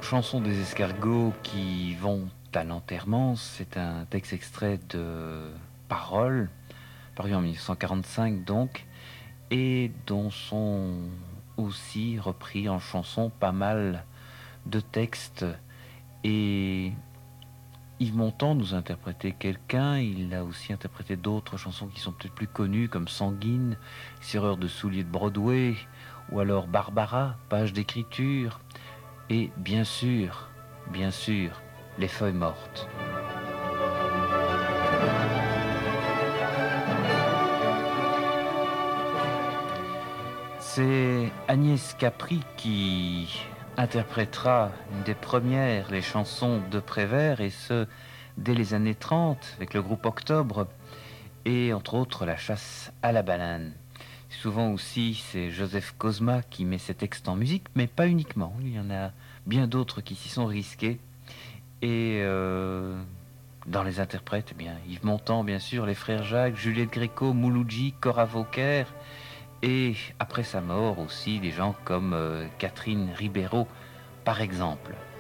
Chanson des escargots qui vont à l'enterrement, c'est un texte extrait de Paroles, paru en 1945 donc, et dont sont aussi repris en chanson pas mal de textes. Et Yves Montand nous a interprété quelqu'un, il a aussi interprété d'autres chansons qui sont peut-être plus connues, comme Sanguine, Serreur de souliers de Broadway, ou alors Barbara, Page d'écriture, et bien sûr, Les feuilles mortes. C'est Agnès Capri qui interprétera une des premières les chansons de Prévert, et ce, dès les années 30, avec le groupe Octobre, et entre autres La chasse à la banane. Souvent aussi, c'est Joseph Cosma qui met ses textes en musique, mais pas uniquement. Il y en a bien d'autres qui s'y sont risqués. Et dans les interprètes, eh bien, Yves Montand, bien sûr, les frères Jacques, Juliette Gréco, Mouloudji, Cora Vauquer, et après sa mort aussi, des gens comme Catherine Ribeiro, par exemple.